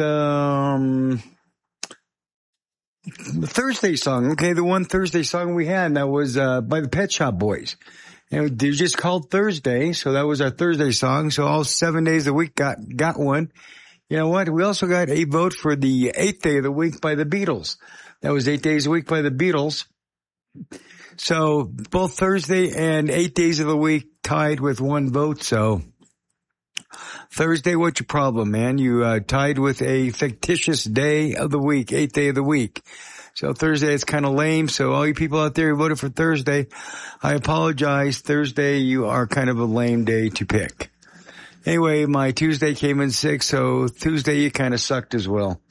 the Thursday song. Okay, the one Thursday song we had, that was by the Pet Shop Boys. And they're just called Thursday, so that was our Thursday song. So all 7 days a week got one. You know what? We also got a vote for the 8th day of the week by the Beatles. That was 8 days a week by the Beatles. So both Thursday and 8 days of the week tied with one vote. So Thursday, what's your problem, man? You tied with a fictitious day of the week, 8th day of the week. So Thursday, it's kind of lame. So all you people out there who voted for Thursday, I apologize. Thursday, you are kind of a lame day to pick. Anyway, my Tuesday came in 6th, so Tuesday you kind of sucked as well.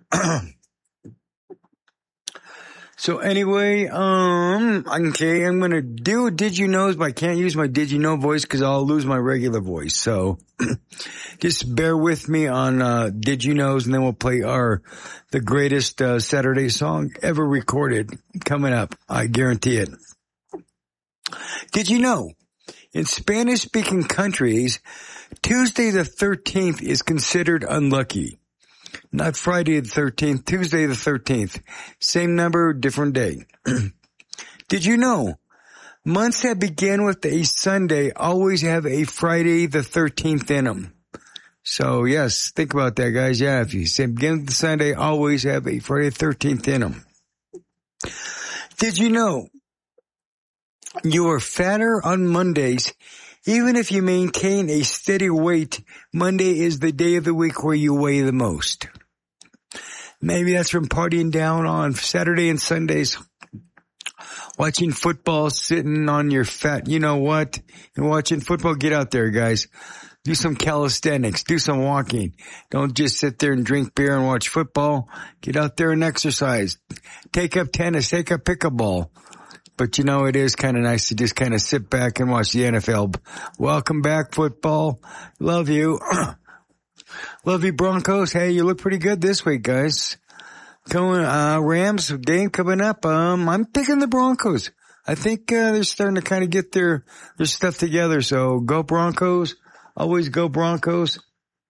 So anyway, okay, I'm gonna do Did You Knows, but I can't use my Did You Know voice because I'll lose my regular voice. So just bear with me on Did You Knows, and then we'll play the greatest Saturday song ever recorded coming up. I guarantee it. Did you know, in Spanish-speaking countries, Tuesday the 13th is considered unlucky? Not Friday the 13th, Tuesday the 13th. Same number, different day. Did you know months that begin with a Sunday always have a Friday the 13th in them? So yes, think about that, guys. Yeah, if you say begin with the Sunday, always have a Friday the 13th in them. Did you know you are fatter on Mondays? Even if you maintain a steady weight, Monday is the day of the week where you weigh the most. Maybe that's from partying down on Saturday and Sundays, watching football, sitting on your fat, you know what, and watching football. Get out there, guys. Do some calisthenics. Do some walking. Don't just sit there and drink beer and watch football. Get out there and exercise. Take up tennis. Take up pickleball. But you know, it is kind of nice to just kind of sit back and watch the NFL. Welcome back, football. Love you. Love you, Broncos. Hey, you look pretty good this week, guys. Rams game coming up. I'm picking the Broncos. I think, they're starting to kind of get their stuff together. So go Broncos. Always go Broncos.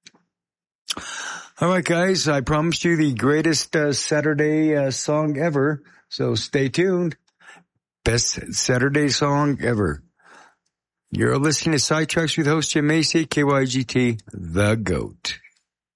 All right, guys. I promised you the greatest, Saturday, song ever. So stay tuned. Best Saturday song ever. You're listening to Sidetracks with host Jim Macy, KYGT, The GOAT.